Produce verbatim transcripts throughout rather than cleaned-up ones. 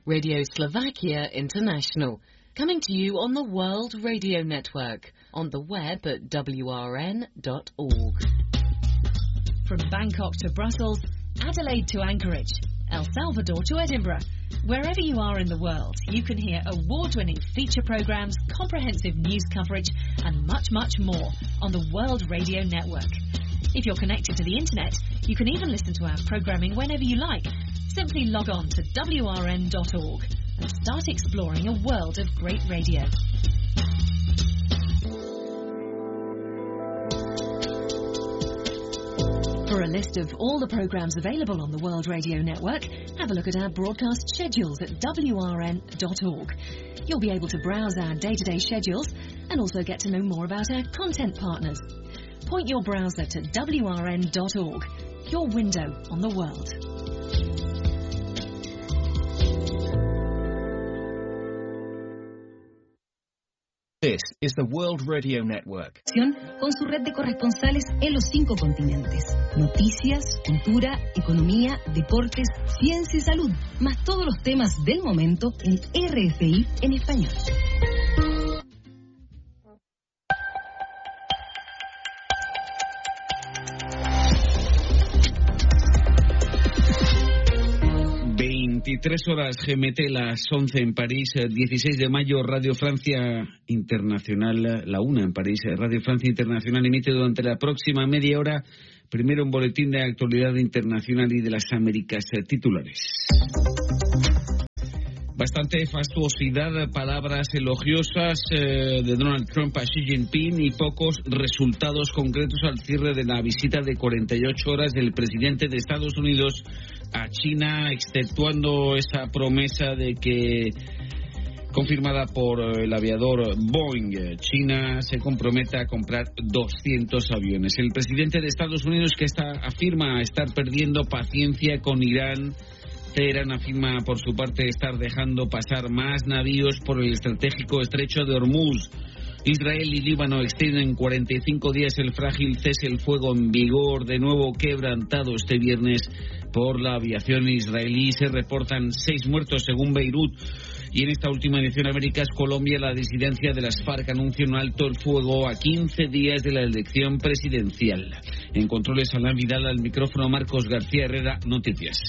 Radio Slovakia International, coming to you on the World Radio Network, on the web at w r n dot org. From Bangkok to Brussels, Adelaide to Anchorage, El Salvador to Edinburgh, wherever you are in the world, you can hear award-winning feature programs, comprehensive news coverage, and much, much more on the World Radio Network. If you're connected to the internet, you can even listen to our programming whenever you like. Simply log on to w r n dot org and start exploring a world of great radio. For a list of all the programs available on the World Radio Network, have a look at our broadcast schedules at w r n dot org. You'll be able to browse our day-to-day schedules and also get to know more about our content partners. Point your browser to w r n dot org, your window on the world. This is the World Radio Network. Con su red de corresponsales en los cinco continentes. Noticias, cultura, economía, deportes, ciencia y salud, más todos los temas del momento en R F I en español. veintitrés horas G M T, las once en París, dieciséis de mayo, Radio Francia Internacional, la una en París, Radio Francia Internacional emite durante la próxima media hora, primero un boletín de actualidad internacional y de las Américas titulares. Bastante fastuosidad, palabras elogiosas eh, de Donald Trump a Xi Jinping y pocos resultados concretos al cierre de la visita de cuarenta y ocho horas del presidente de Estados Unidos a China, exceptuando esa promesa de que, confirmada por el aviador Boeing, China se compromete a comprar doscientos aviones. El presidente de Estados Unidos, que está, afirma estar perdiendo paciencia con Irán. Teherán afirma por su parte estar dejando pasar más navíos por el estratégico estrecho de Hormuz. Israel y Líbano extienden cuarenta y cinco días el frágil cese el fuego en vigor, de nuevo quebrantado este viernes por la aviación israelí. Se reportan seis muertos según Beirut. Y en esta última edición de Américas, Colombia, la disidencia de las FARC anuncia un alto el fuego a quince días de la elección presidencial. En controles, Alain Vidal, al micrófono Marcos García Herrera, Noticias.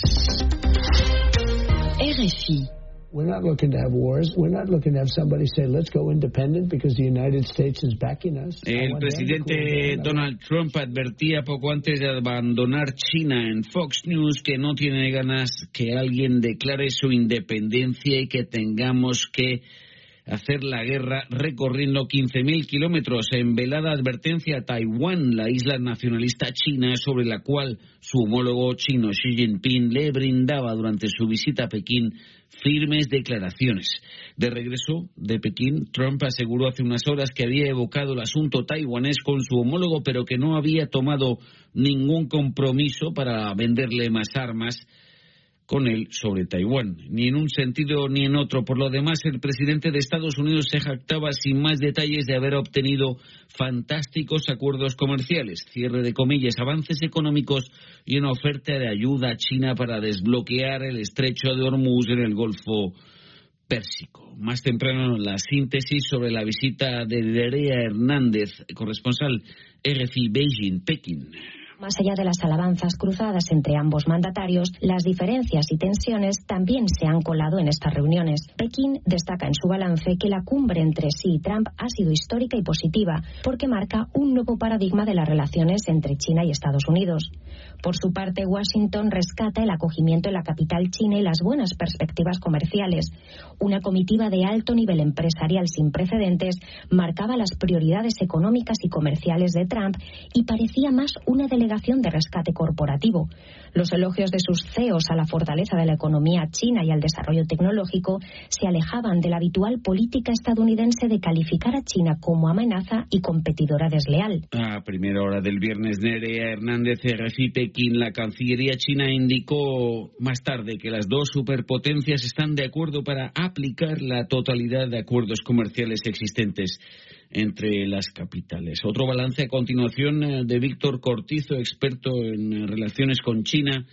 R F I. We're not looking to have wars. We're not looking to have somebody say, let's go independent because the United States is backing us. El presidente Donald Trump advertía poco antes de abandonar China en Fox News que no tiene ganas que alguien declare su independencia y que tengamos que hacer la guerra recorriendo quince mil kilómetros. En velada advertencia a Taiwán, la isla nacionalista china sobre la cual su homólogo chino Xi Jinping le brindaba durante su visita a Pekín firmes declaraciones. De regreso de Pekín, Trump aseguró hace unas horas que había evocado el asunto taiwanés con su homólogo, pero que no había tomado ningún compromiso para venderle más armas con él sobre Taiwán, ni en un sentido ni en otro. Por lo demás, el presidente de Estados Unidos se jactaba sin más detalles de haber obtenido fantásticos acuerdos comerciales, cierre de comillas, avances económicos y una oferta de ayuda a China para desbloquear el estrecho de Hormuz en el Golfo Pérsico. Más temprano, la síntesis sobre la visita de Nerea Hernández, corresponsal R F I Beijing, Pekín. Más allá de las alabanzas cruzadas entre ambos mandatarios, las diferencias y tensiones también se han colado en estas reuniones. Pekín destaca en su balance que la cumbre entre Xi y Trump ha sido histórica y positiva, porque marca un nuevo paradigma de las relaciones entre China y Estados Unidos. Por su parte, Washington rescata el acogimiento en la capital china y las buenas perspectivas comerciales. Una comitiva de alto nivel empresarial sin precedentes marcaba las prioridades económicas y comerciales de Trump y parecía más una delegación de rescate corporativo. Los elogios de sus C E Os a la fortaleza de la economía china y al desarrollo tecnológico se alejaban de la habitual política estadounidense de calificar a China como amenaza y competidora desleal. A primera hora del viernes, Nerea Hernández, R F I Pekín, la Cancillería china indicó más tarde que las dos superpotencias están de acuerdo para aplicar la totalidad de acuerdos comerciales existentes entre las capitales. Otro balance a continuación de Víctor Cortizo, experto en relaciones con China,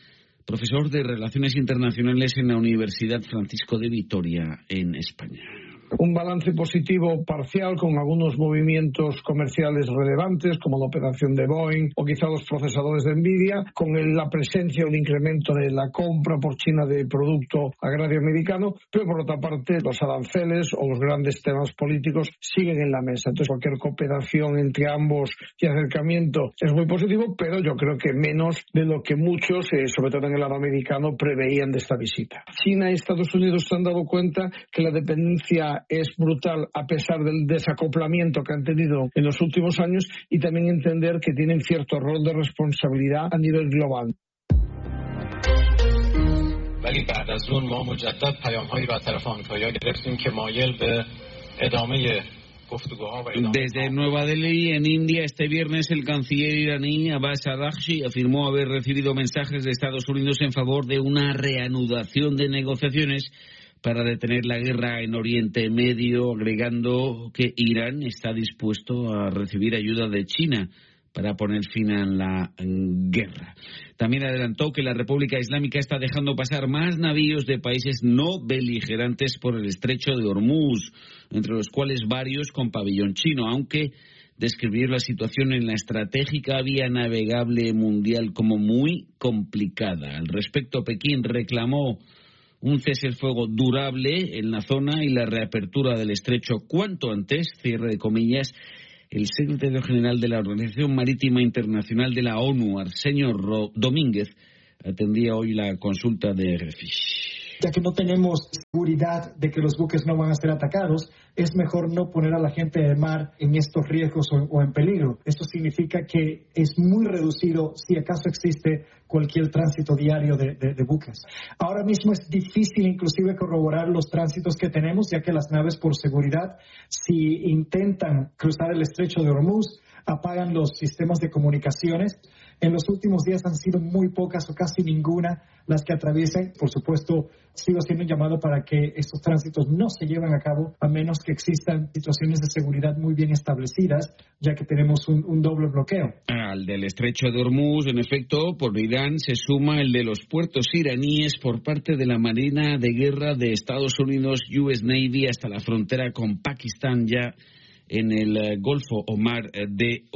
profesor de Relaciones Internacionales en la Universidad Francisco de Vitoria, en España. Un balance positivo parcial con algunos movimientos comerciales relevantes como la operación de Boeing o quizá los procesadores de Nvidia, con el, la presencia o el incremento de la compra por China de producto agrario americano, pero por otra parte los aranceles o los grandes temas políticos siguen en la mesa. Entonces cualquier cooperación entre ambos y acercamiento es muy positivo, pero yo creo que menos de lo que muchos, eh, sobre todo en el lado americano, preveían de esta visita. China y Estados Unidos se han dado cuenta que la dependencia es brutal a pesar del desacoplamiento que han tenido en los últimos años, y también entender que tienen cierto rol de responsabilidad a nivel global. ولی بعد از اون ما مجدد پیام‌هایی را طرف آمریکایی‌ها گرفتیم که مایل به ادامه Desde Nueva Delhi, en India, este viernes el canciller iraní Abbas Araghchi afirmó haber recibido mensajes de Estados Unidos en favor de una reanudación de negociaciones para detener la guerra en Oriente Medio, agregando que Irán está dispuesto a recibir ayuda de China para poner fin a la guerra. También adelantó que la República Islámica está dejando pasar más navíos de países no beligerantes por el estrecho de Hormuz, entre los cuales varios con pabellón chino, aunque describió la situación en la estratégica vía navegable mundial como muy complicada. Al respecto, Pekín reclamó un cese el fuego durable en la zona y la reapertura del estrecho cuanto antes, cierre de comillas. El secretario general de la Organización Marítima Internacional de la ONU, Arsenio Domínguez, atendía hoy la consulta de R F I. Ya que no tenemos seguridad de que los buques no van a ser atacados, es mejor no poner a la gente del mar en estos riesgos o, o en peligro. Esto significa que es muy reducido, si acaso existe, cualquier tránsito diario de, de, de buques. Ahora mismo es difícil inclusive corroborar los tránsitos que tenemos, ya que las naves, por seguridad, si intentan cruzar el estrecho de Hormuz, apagan los sistemas de comunicaciones. En los últimos días han sido muy pocas o casi ninguna las que atraviesan. Por supuesto, sigo haciendo un llamado para que estos tránsitos no se lleven a cabo a menos que existan situaciones de seguridad muy bien establecidas, ya que tenemos un, un doble bloqueo. Al del estrecho de Hormuz, en efecto, por Irán se suma el de los puertos iraníes por parte de la Marina de Guerra de Estados Unidos, U S Navy, hasta la frontera con Pakistán, ya en el Golfo Omar de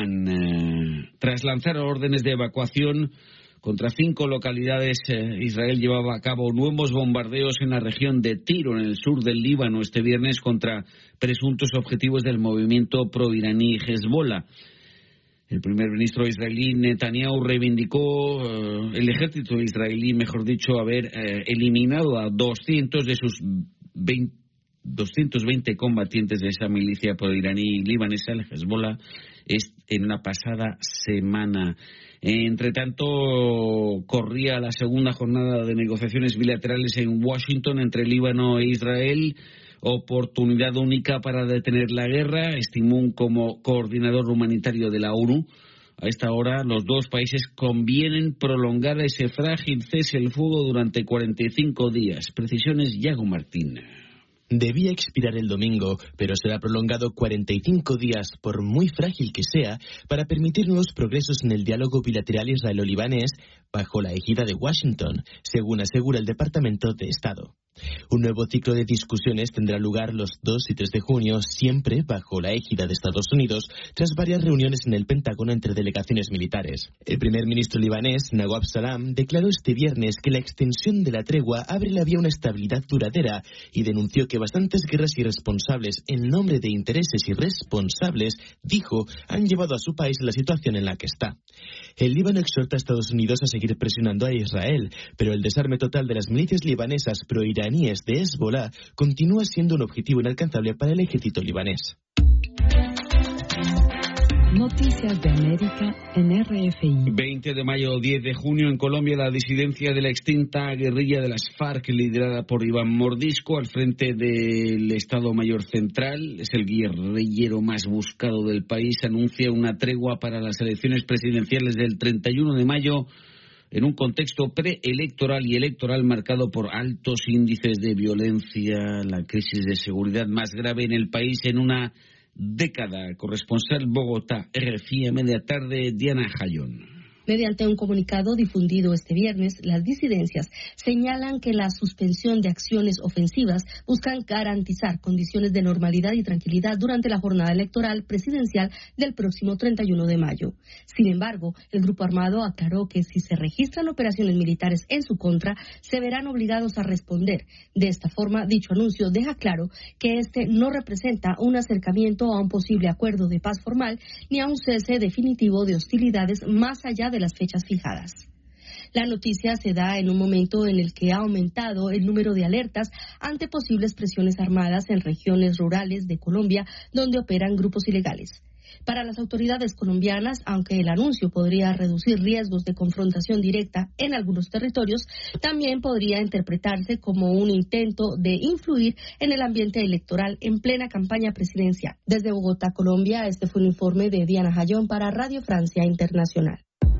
Omán. Tras lanzar órdenes de evacuación contra cinco localidades, Israel llevaba a cabo nuevos bombardeos en la región de Tiro, en el sur del Líbano, este viernes contra presuntos objetivos del movimiento pro-iraní Hezbollah. El primer ministro israelí Netanyahu reivindicó uh, el ejército israelí, mejor dicho, haber uh, eliminado a doscientos de sus veinte doscientos veinte combatientes de esa milicia pro-iraní libanesa, el Hezbollah, en la pasada semana. Entre tanto, corría la segunda jornada de negociaciones bilaterales en Washington entre Líbano e Israel, oportunidad única para detener la guerra, estimó como coordinador humanitario de la ONU. A esta hora, los dos países convienen prolongar ese frágil cese el fuego durante cuarenta y cinco días. Precisiones, Yago Martín. Debía expirar el domingo, pero será prolongado cuarenta y cinco días, por muy frágil que sea, para permitir nuevos progresos en el diálogo bilateral israelo-libanés bajo la égida de Washington, según asegura el Departamento de Estado. Un nuevo ciclo de discusiones tendrá lugar los dos y tres de junio, siempre bajo la égida de Estados Unidos, tras varias reuniones en el Pentágono entre delegaciones militares. El primer ministro libanés, Nawaf Salam, declaró este viernes que la extensión de la tregua abre la vía a una estabilidad duradera y denunció que bastantes guerras irresponsables en nombre de intereses irresponsables, dijo, han llevado a su país a la situación en la que está. El Líbano exhorta a Estados Unidos a seguir presionando a Israel, pero el desarme total de las milicias libanesas pro-iraníes de Hezbollah continúa siendo un objetivo inalcanzable para el ejército libanés. Noticias de América en R F I. veinte de mayo, diez de junio, en Colombia, la disidencia de la extinta guerrilla de las FARC, liderada por Iván Mordisco, al frente del Estado Mayor Central, es el guerrillero más buscado del país, anuncia una tregua para las elecciones presidenciales del treinta y uno de mayo, en un contexto preelectoral y electoral marcado por altos índices de violencia, la crisis de seguridad más grave en el país en una década. Corresponsal Bogotá, R F I, a media tarde, Diana Jayón. Mediante un comunicado difundido este viernes, las disidencias señalan que la suspensión de acciones ofensivas buscan garantizar condiciones de normalidad y tranquilidad durante la jornada electoral presidencial del próximo treinta y uno de mayo. Sin embargo, el grupo armado aclaró que si se registran operaciones militares en su contra, se verán obligados a responder. De esta forma, dicho anuncio deja claro que este no representa un acercamiento a un posible acuerdo de paz formal ni a un cese definitivo de hostilidades más allá de las fechas fijadas. La noticia se da en un momento en el que ha aumentado el número de alertas ante posibles presiones armadas en regiones rurales de Colombia donde operan grupos ilegales. Para las autoridades colombianas, aunque el anuncio podría reducir riesgos de confrontación directa en algunos territorios, también podría interpretarse como un intento de influir en el ambiente electoral en plena campaña presidencial. Desde Bogotá, Colombia, este fue un informe de Diana Jayón para Radio Francia Internacional.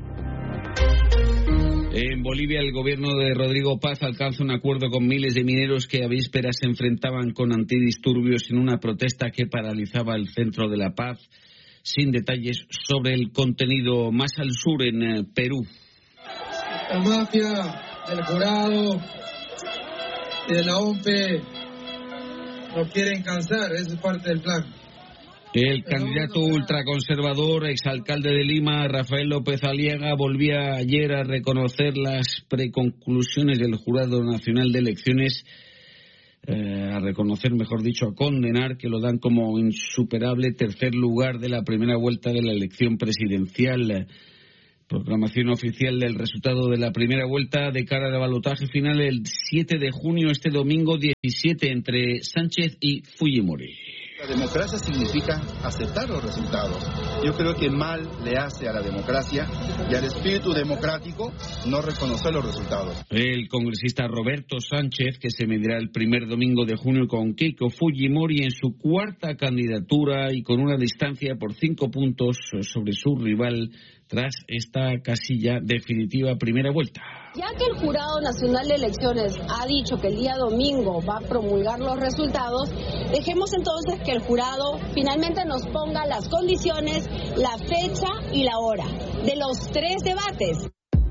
En Bolivia, el gobierno de Rodrigo Paz alcanza un acuerdo con miles de mineros que a vísperas se enfrentaban con antidisturbios en una protesta que paralizaba el centro de La Paz, sin detalles sobre el contenido. Más al sur, en eh, Perú. La mafia del jurado y de la O M P no quieren cansar, eso es parte del plan. El candidato ultraconservador, exalcalde de Lima, Rafael López Aliaga, volvía ayer a reconocer las preconclusiones del Jurado Nacional de Elecciones, eh, a reconocer, mejor dicho, a condenar, que lo dan como insuperable tercer lugar de la primera vuelta de la elección presidencial. Proclamación oficial del resultado de la primera vuelta de cara al balotaje final el siete de junio, este domingo diecisiete, entre Sánchez y Fujimori. La democracia significa aceptar los resultados. Yo creo que mal le hace a la democracia y al espíritu democrático no reconocer los resultados. El congresista Roberto Sánchez, que se medirá el primer domingo de junio con Keiko Fujimori en su cuarta candidatura y con una distancia por cinco puntos sobre su rival tras esta casilla definitiva primera vuelta. Ya que el Jurado Nacional de Elecciones ha dicho que el día domingo va a promulgar los resultados, dejemos entonces que el jurado finalmente nos ponga las condiciones, la fecha y la hora de los tres debates.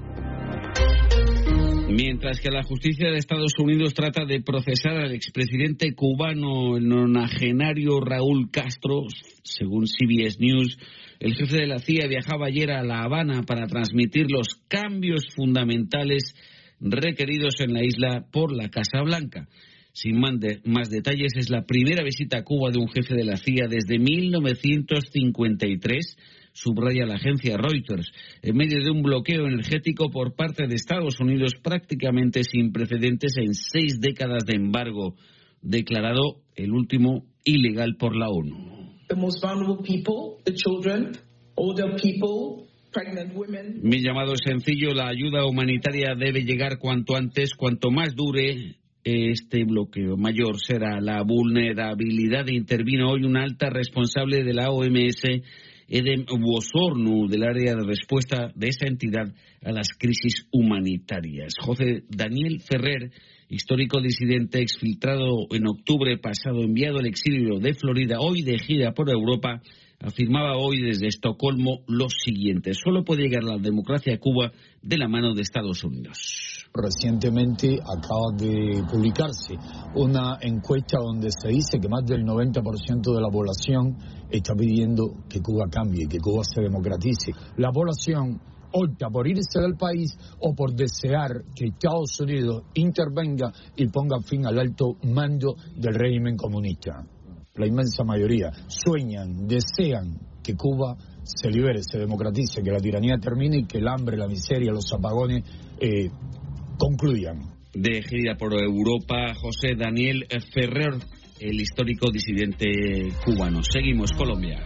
Mientras que la justicia de Estados Unidos trata de procesar al expresidente cubano, el nonagenario Raúl Castro, según C B S News, el jefe de la C I A viajaba ayer a La Habana para transmitir los cambios fundamentales requeridos en la isla por la Casa Blanca. Sin más detalles, es la primera visita a Cuba de un jefe de la C I A desde mil novecientos cincuenta y tres, subraya la agencia Reuters, en medio de un bloqueo energético por parte de Estados Unidos prácticamente sin precedentes en seis décadas de embargo, declarado el último ilegal por la ONU. The most vulnerable people, the children, older people, pregnant women. Mi llamado es sencillo, la ayuda humanitaria debe llegar cuanto antes, cuanto más dure este bloqueo, mayor será la vulnerabilidad. Intervino hoy una alta responsable de la O M S, Edem Wosornu, del área de respuesta de esa entidad a las crisis humanitarias. José Daniel Ferrer, histórico disidente exfiltrado en octubre pasado, enviado al exilio de Florida, hoy de gira por Europa, afirmaba hoy desde Estocolmo lo siguiente: solo puede llegar la democracia a Cuba de la mano de Estados Unidos. Recientemente acaba de publicarse una encuesta donde se dice que más del noventa por ciento de la población está pidiendo que Cuba cambie, que Cuba se democratice. La población opta por irse del país o por desear que Estados Unidos intervenga y ponga fin al alto mando del régimen comunista. La inmensa mayoría sueñan, desean que Cuba se libere, se democratice, que la tiranía termine y que el hambre, la miseria, los apagones eh, concluyan. De gira por Europa, José Daniel Ferrer, el histórico disidente cubano. Seguimos, Colombia.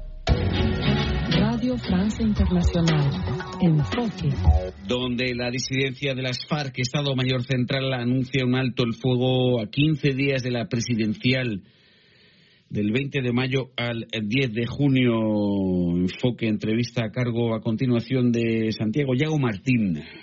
Radio Francia Internacional, Enfoque. Donde la disidencia de las FARC, Estado Mayor Central, anuncia un alto el fuego a quince días de la presidencial, del veinte de mayo al diez de junio. Enfoque, entrevista a cargo a continuación de Santiago Yago Martín.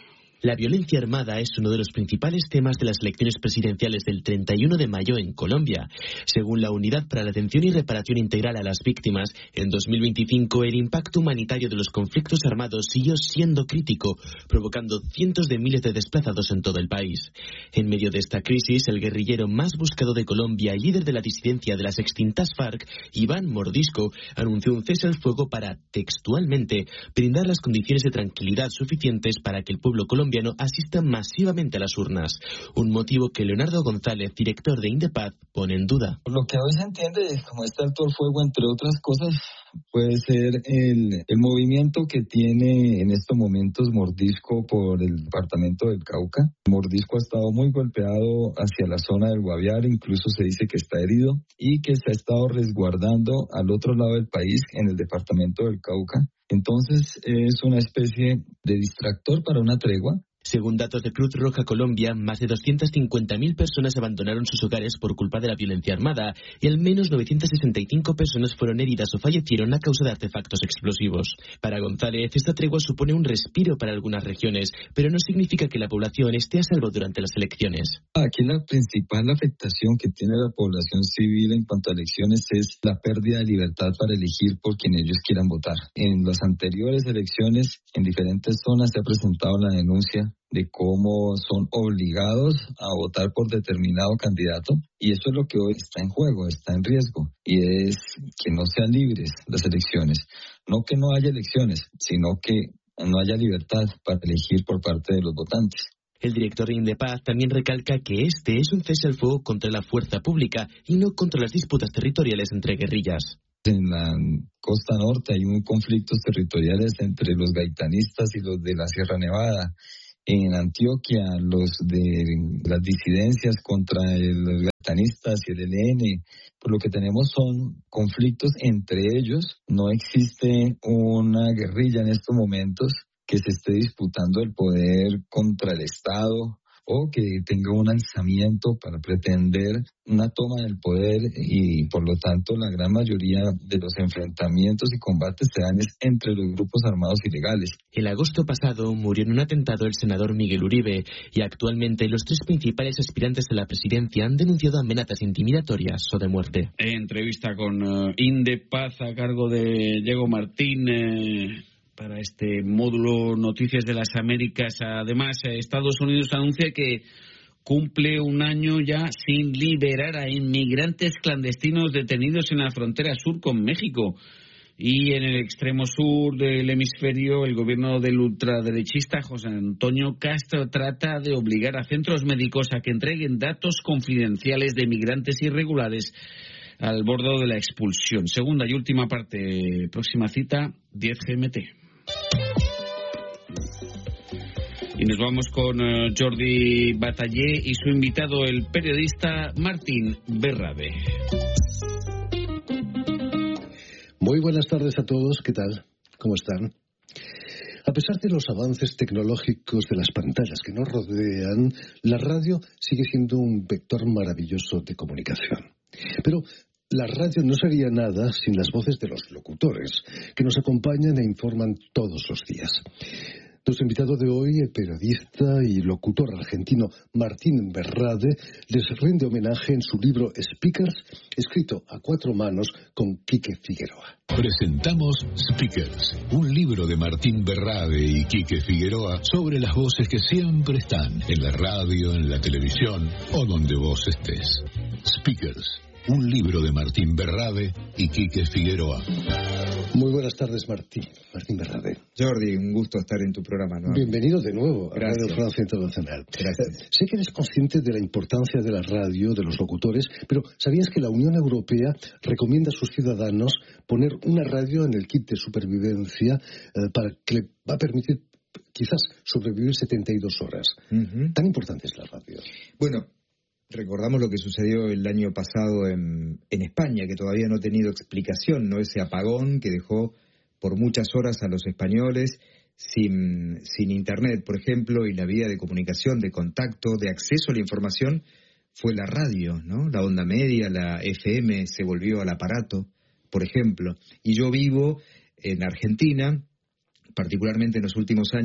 La violencia armada es uno de los principales temas de las elecciones presidenciales del treinta y uno de mayo en Colombia. Según la Unidad para la Atención y Reparación Integral a las Víctimas, en dos mil veinticinco el impacto humanitario de los conflictos armados siguió siendo crítico, provocando cientos de miles de desplazados en todo el país. En medio de esta crisis, el guerrillero más buscado de Colombia y líder de la disidencia de las extintas FARC, Iván Mordisco, anunció un cese al fuego para, textualmente, brindar las condiciones de tranquilidad suficientes para que el pueblo colombiano asista masivamente a las urnas, un motivo que Leonardo González, director de Indepaz, pone en duda. Lo que hoy se entiende, como este alto al fuego, entre otras cosas, puede ser el, el movimiento que tiene en estos momentos Mordisco por el departamento del Cauca. Mordisco ha estado muy golpeado hacia la zona del Guaviare, incluso se dice que está herido, y que se ha estado resguardando al otro lado del país, en el departamento del Cauca. Entonces es una especie de distractor para una tregua. Según datos de Cruz Roja Colombia, más de doscientas cincuenta mil personas abandonaron sus hogares por culpa de la violencia armada y al menos novecientas sesenta y cinco personas fueron heridas o fallecieron a causa de artefactos explosivos. Para González, esta tregua supone un respiro para algunas regiones, pero no significa que la población esté a salvo durante las elecciones. Aquí la principal afectación que tiene la población civil en cuanto a elecciones es la pérdida de libertad para elegir por quien ellos quieran votar. En las anteriores elecciones, en diferentes zonas se ha presentado la denuncia de cómo son obligados a votar por determinado candidato, y eso es lo que hoy está en juego, está en riesgo, y es que no sean libres las elecciones. No que no haya elecciones, sino que no haya libertad para elegir por parte de los votantes. El director de Indepaz también recalca que este es un cese al fuego contra la fuerza pública y no contra las disputas territoriales entre guerrillas. En la costa norte hay un conflictos territoriales entre los gaitanistas y los de la Sierra Nevada. En Antioquia, los de las disidencias contra los gaitanistas y el E L N. Por lo que tenemos son conflictos entre ellos. No existe una guerrilla en estos momentos que se esté disputando el poder contra el Estado o que tenga un alzamiento para pretender una toma del poder, y por lo tanto la gran mayoría de los enfrentamientos y combates se dan entre los grupos armados ilegales. El agosto pasado murió en un atentado el senador Miguel Uribe, y actualmente los tres principales aspirantes a la presidencia han denunciado amenazas intimidatorias o de muerte. Entrevista con uh, Indepaz a cargo de Diego Martín. Eh... Para este módulo Noticias de las Américas. Además, Estados Unidos anuncia que cumple un año ya sin liberar a inmigrantes clandestinos detenidos en la frontera sur con México. Y en el extremo sur del hemisferio, el gobierno del ultraderechista José Antonio Castro trata de obligar a centros médicos a que entreguen datos confidenciales de migrantes irregulares al borde de la expulsión. Segunda y última parte, próxima cita, diez G M T. Y nos vamos con uh, Jordi Batallé y su invitado, el periodista Martín Berrade. Muy buenas tardes a todos, ¿qué tal? ¿Cómo están? A pesar de los avances tecnológicos de las pantallas que nos rodean, la radio sigue siendo un vector maravilloso de comunicación. Pero la radio no sería nada sin las voces de los locutores, que nos acompañan e informan todos los días. Nuestro invitado de hoy, el periodista y locutor argentino Martín Berrade, les rinde homenaje en su libro Speakers, escrito a cuatro manos con Quique Figueroa. Presentamos Speakers, un libro de Martín Berrade y Quique Figueroa sobre las voces que siempre están en la radio, en la televisión o donde vos estés. Speakers, un libro de Martín Berrade y Quique Figueroa. Muy buenas tardes, Martín. Martín Berrade. Jordi, un gusto estar en tu programa, ¿no? Bienvenido de nuevo a Gracias. Radio Francia Internacional. Gracias. Sé que eres consciente de la importancia de la radio, de los locutores, pero ¿sabías que la Unión Europea recomienda a sus ciudadanos poner una radio en el kit de supervivencia eh, para que le va a permitir quizás sobrevivir setenta y dos horas? Uh-huh. ¿Tan importante es la radio? Bueno, recordamos lo que sucedió el año pasado en, en España, que todavía no ha tenido explicación, ¿no? Ese apagón que dejó por muchas horas a los españoles sin, sin internet, por ejemplo, y la vía de comunicación, de contacto, de acceso a la información fue la radio, ¿no? La onda media, la F M se volvió al aparato, por ejemplo. Y yo vivo en Argentina, particularmente en los últimos años,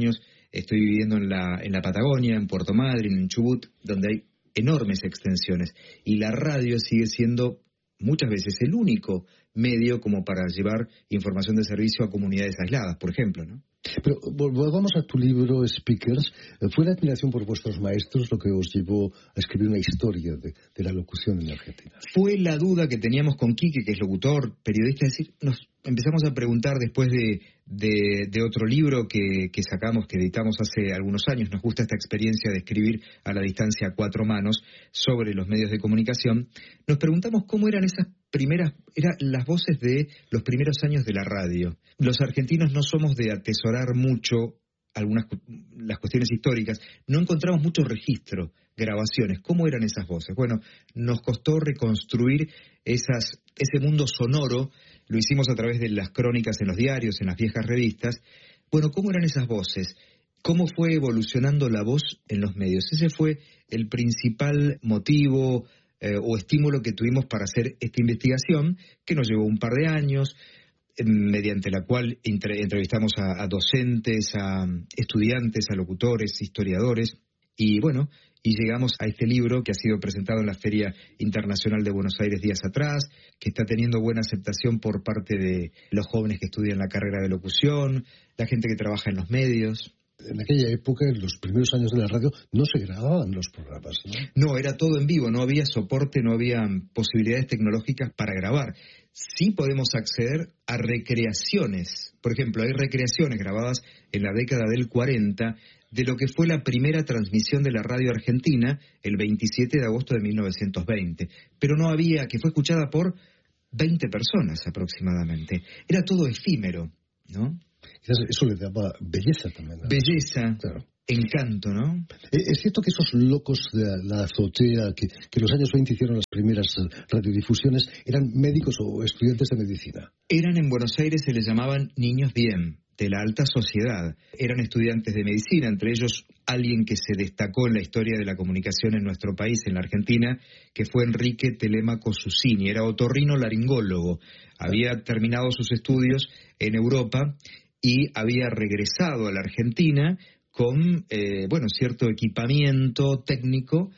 estoy viviendo en la, en la Patagonia, en Puerto Madryn, en Chubut, donde hay enormes extensiones. Y la radio sigue siendo muchas veces el único medio como para llevar información de servicio a comunidades aisladas, por ejemplo, ¿no? Pero volvamos a tu libro, Speakers. ¿Fue la admiración por vuestros maestros lo que os llevó a escribir una historia de, de la locución en Argentina? Fue la duda que teníamos con Quique, que es locutor, periodista, es decir, nos empezamos a preguntar después de, de, de otro libro que, que sacamos, que editamos hace algunos años. Nos gusta esta experiencia de escribir a la distancia a cuatro manos sobre los medios de comunicación. Nos preguntamos cómo eran esas primeras, eran las voces de los primeros años de la radio. Los argentinos no somos de atesorar mucho algunas las cuestiones históricas, no encontramos mucho registro, grabaciones. ¿Cómo eran esas voces? Bueno, nos costó reconstruir esas, ese mundo sonoro, lo hicimos a través de las crónicas en los diarios, en las viejas revistas. Bueno, ¿cómo eran esas voces? ¿Cómo fue evolucionando la voz en los medios? Ese fue el principal motivo eh, o estímulo que tuvimos para hacer esta investigación, que nos llevó un par de años, mediante la cual entre, entrevistamos a, a docentes, a estudiantes, a locutores, historiadores, y bueno, y llegamos a este libro que ha sido presentado en la Feria Internacional de Buenos Aires días atrás, que está teniendo buena aceptación por parte de los jóvenes que estudian la carrera de locución, la gente que trabaja en los medios. En aquella época, en los primeros años de la radio, no se grababan los programas, ¿no? No, era todo en vivo, no había soporte, no había posibilidades tecnológicas para grabar. Sí podemos acceder a recreaciones. Por ejemplo, hay recreaciones grabadas en la década del cuarenta de lo que fue la primera transmisión de la radio argentina el veintisiete de agosto de mil novecientos veinte. Pero no había, que fue escuchada por veinte personas aproximadamente. Era todo efímero, ¿no? Eso le daba belleza también, ¿no? Belleza, claro. Encanto, ¿no? Es cierto que esos locos de la azotea que, que en los años veinte hicieron las primeras radiodifusiones eran médicos o estudiantes de medicina. Eran en Buenos Aires, se les llamaban niños bien, de la alta sociedad. Eran estudiantes de medicina, entre ellos alguien que se destacó en la historia de la comunicación en nuestro país, en la Argentina, que fue Enrique Telemaco Susini. Era otorrino-laringólogo. Había terminado sus estudios en Europa y había regresado a la Argentina con, eh, bueno, cierto equipamiento técnico.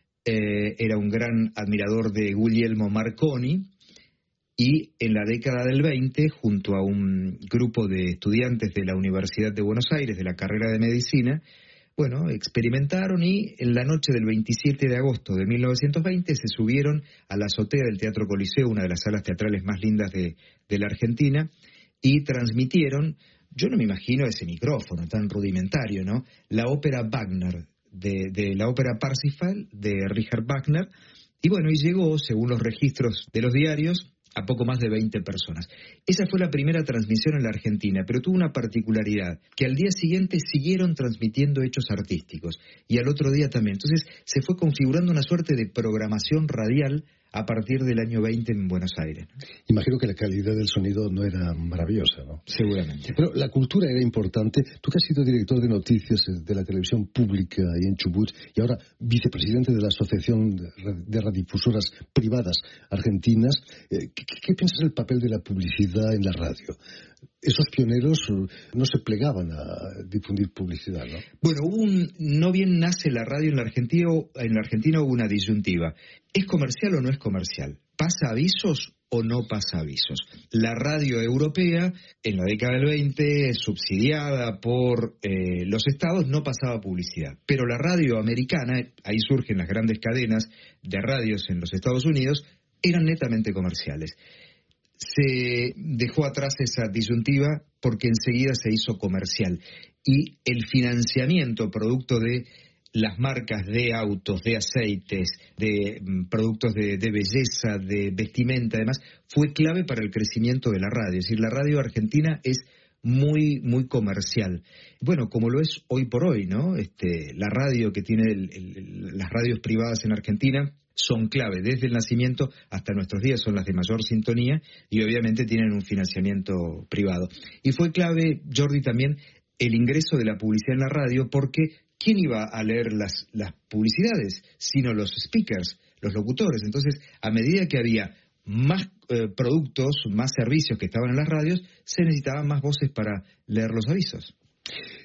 Eh, era un gran admirador de Guglielmo Marconi y en la década del veinte, junto a un grupo de estudiantes de la Universidad de Buenos Aires, de la carrera de Medicina, bueno, experimentaron y en la noche del veintisiete de agosto de mil novecientos veinte se subieron a la azotea del Teatro Coliseo, una de las salas teatrales más lindas de, de la Argentina, y transmitieron, yo no me imagino ese micrófono tan rudimentario, ¿no? La ópera Wagner, de, de la ópera Parsifal, de Richard Wagner, y bueno, y llegó, según los registros de los diarios, a poco más de veinte personas. Esa fue la primera transmisión en la Argentina, pero tuvo una particularidad, que al día siguiente siguieron transmitiendo hechos artísticos, y al otro día también. Entonces se fue configurando una suerte de programación radial a partir del año veinte en Buenos Aires. Imagino que la calidad del sonido no era maravillosa, ¿no? Seguramente. Pero la cultura era importante. Tú que has sido director de noticias de la televisión pública ahí en Chubut y ahora vicepresidente de la Asociación de Radiodifusoras Privadas Argentinas, ¿qué, qué piensas del papel de la publicidad en la radio? Esos pioneros no se plegaban a difundir publicidad, ¿no? Bueno, hubo un, no bien nace la radio en la Argentina, en la Argentina hubo una disyuntiva. ¿Es comercial o no es comercial? ¿Pasa avisos o no pasa avisos? La radio europea, en la década del veinte, subsidiada por eh, los estados, no pasaba publicidad. Pero la radio americana, ahí surgen las grandes cadenas de radios en los Estados Unidos, eran netamente comerciales. Se dejó atrás esa disyuntiva porque enseguida se hizo comercial y el financiamiento producto de las marcas de autos, de aceites, de um, productos de, de belleza, de vestimenta, además, fue clave para el crecimiento de la radio. Es decir, la radio argentina es muy, muy comercial. Bueno, como lo es hoy por hoy, ¿no? Este, la radio que tiene el, el, las radios privadas en Argentina son clave desde el nacimiento hasta nuestros días, son las de mayor sintonía y obviamente tienen un financiamiento privado. Y fue clave, Jordi, también el ingreso de la publicidad en la radio, porque ¿quién iba a leer las, las publicidades? Sino los speakers, los locutores. Entonces, a medida que había más eh, productos, más servicios que estaban en las radios, se necesitaban más voces para leer los avisos.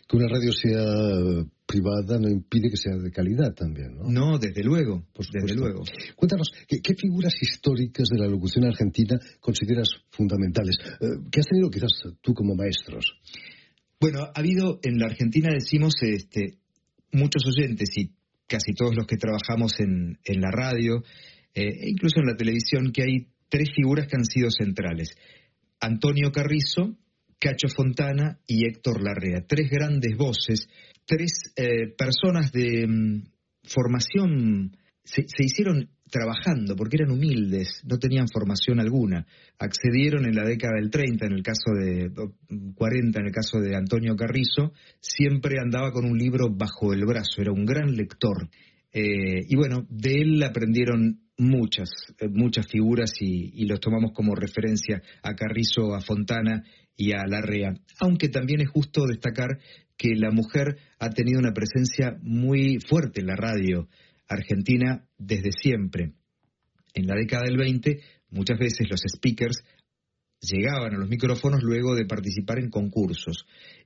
Que una radio sea privada no impide que sea de calidad también, ¿no? No, desde luego, desde luego. Cuéntanos, ¿qué, ¿qué figuras históricas de la locución argentina consideras fundamentales? Eh, ¿Qué has tenido quizás tú como maestros? Bueno, ha habido, en la Argentina decimos, este, muchos oyentes y casi todos los que trabajamos en, en la radio, eh, e incluso en la televisión, que hay tres figuras que han sido centrales. Antonio Carrizo, Cacho Fontana y Héctor Larrea. Tres grandes voces, tres eh, personas de um, formación, se, se hicieron trabajando porque eran humildes, no tenían formación alguna. Accedieron en la década del treinta, en el caso de cuarenta, en el caso de Antonio Carrizo, siempre andaba con un libro bajo el brazo, era un gran lector. Eh, y bueno, de él aprendieron muchas, eh, muchas figuras y, y los tomamos como referencia a Carrizo, a Fontana y a Larrea. Aunque también es justo destacar que la mujer ha tenido una presencia muy fuerte en la radio argentina desde siempre. En la década del veinte, muchas veces los speakers llegaban a los micrófonos luego de participar en concursos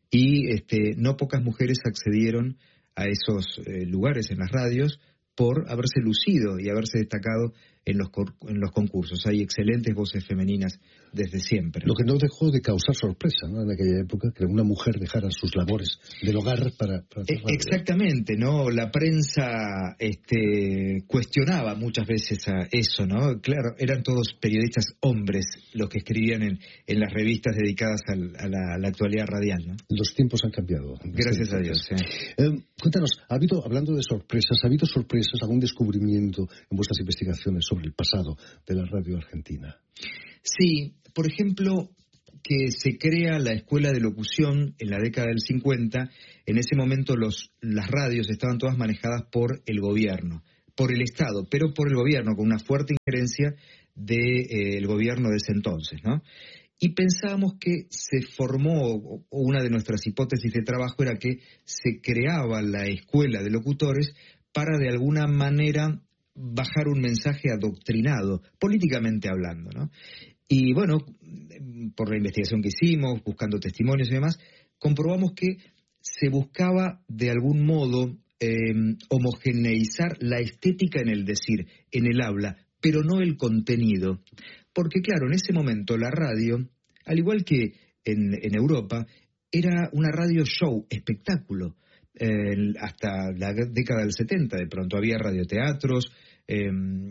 y este, no pocas mujeres accedieron a esos eh, lugares en las radios por haberse lucido y haberse destacado en los, en los concursos. Hay excelentes voces femeninas desde siempre. Lo que no dejó de causar sorpresa, ¿no?, en aquella época, que una mujer dejara sus labores del hogar para... para eh, exactamente, ¿no? La prensa este, cuestionaba muchas veces a eso, ¿no? Claro, eran todos periodistas hombres los que escribían en, en las revistas dedicadas al, a, la, a la actualidad radial, ¿no? Los tiempos han cambiado. Gracias a Dios. ¿eh? Eh, cuéntanos, ¿ha habido, hablando de sorpresas, ¿ha habido sorpresas, algún descubrimiento en vuestras investigaciones sobre el pasado de la radio argentina? Sí, por ejemplo, que se crea la escuela de locución en la década del cincuenta. En ese momento los, las radios estaban todas manejadas por el gobierno, por el Estado, pero por el gobierno, con una fuerte injerencia del de, eh, gobierno de ese entonces, ¿no? Y pensábamos que se formó, o una de nuestras hipótesis de trabajo era que se creaba la escuela de locutores para de alguna manera bajar un mensaje adoctrinado, políticamente hablando, ¿no? Y bueno, por la investigación que hicimos, buscando testimonios y demás, comprobamos que se buscaba de algún modo eh, homogeneizar la estética en el decir, en el habla, pero no el contenido. Porque claro, en ese momento la radio, al igual que en, en Europa, era una radio show, espectáculo. Eh, hasta la década del setenta, de pronto había radioteatros, eh,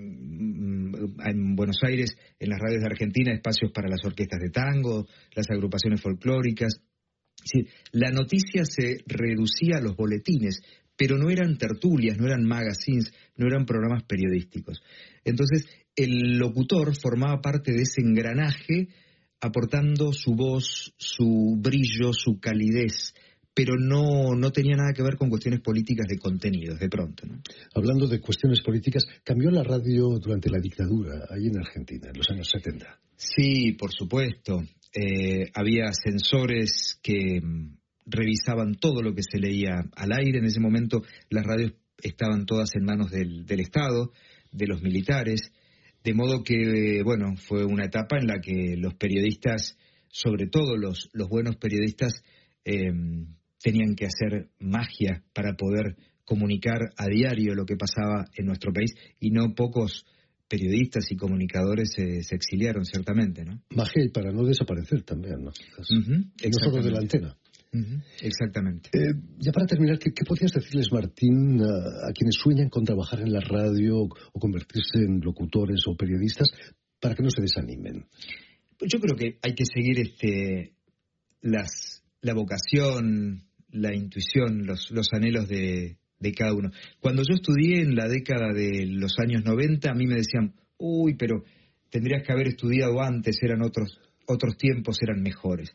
en Buenos Aires, en las radios de Argentina, espacios para las orquestas de tango, las agrupaciones folclóricas. Es decir, la noticia se reducía a los boletines, pero no eran tertulias, no eran magazines, no eran programas periodísticos. Entonces, el locutor formaba parte de ese engranaje, aportando su voz, su brillo, su calidez, pero no, no tenía nada que ver con cuestiones políticas de contenidos, de pronto, ¿no? Hablando de cuestiones políticas, ¿cambió la radio durante la dictadura, ahí en Argentina, en los años setenta? Sí, por supuesto. Eh, había censores que mm, revisaban todo lo que se leía al aire. En ese momento las radios estaban todas en manos del, del Estado, de los militares, de modo que, bueno, fue una etapa en la que los periodistas, sobre todo los, los buenos periodistas, eh, tenían que hacer magia para poder comunicar a diario lo que pasaba en nuestro país, y no pocos periodistas y comunicadores se, se exiliaron, ciertamente, ¿no? Magia, y para no desaparecer también, ¿no? Uh-huh, no solo de la antena. Uh-huh, exactamente. Eh, ya para terminar, ¿qué, qué podrías decirles, Martín, a, a quienes sueñan con trabajar en la radio o convertirse en locutores o periodistas, para que no se desanimen? Pues yo creo que hay que seguir este las la vocación, la intuición, los, los anhelos de, de cada uno. Cuando yo estudié en la década de los años noventa, a mí me decían, uy, pero tendrías que haber estudiado antes, eran otros, otros tiempos, eran mejores.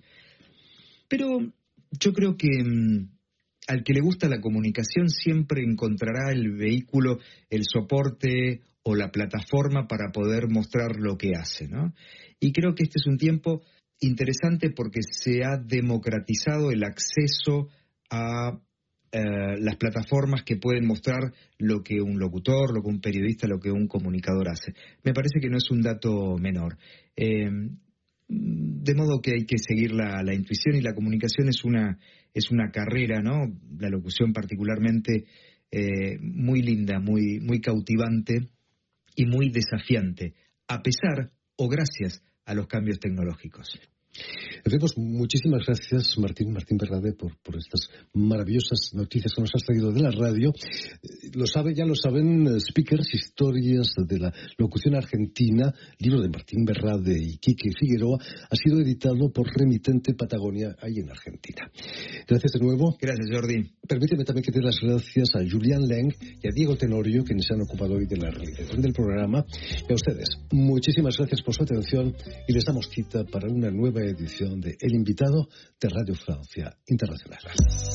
Pero yo creo que mmm, al que le gusta la comunicación siempre encontrará el vehículo, el soporte o la plataforma para poder mostrar lo que hace, ¿no? Y creo que este es un tiempo interesante porque se ha democratizado el acceso a eh, las plataformas que pueden mostrar lo que un locutor, lo que un periodista, lo que un comunicador hace. Me parece que no es un dato menor. Eh, De modo que hay que seguir la, la intuición, y la comunicación es una, es una carrera, ¿no? La locución particularmente eh, muy linda, muy, muy cautivante y muy desafiante, a pesar o gracias a los cambios tecnológicos. Hacemos muchísimas gracias, Martín, Martín Berrade, por, por estas maravillosas noticias que nos has traído de la radio. Lo sabe, ya lo saben, Speakers, historias de la locución argentina, libro de Martín Berrade y Quique Figueroa, ha sido editado por Remitente Patagonia, ahí en Argentina. Gracias de nuevo. Gracias, Jordi. Permíteme también que dé las gracias a Julián Leng y a Diego Tenorio, quienes se han ocupado hoy de la realización del programa. Y a ustedes, muchísimas gracias por su atención, y les damos cita para una nueva edición de El Invitado de Radio Francia Internacional.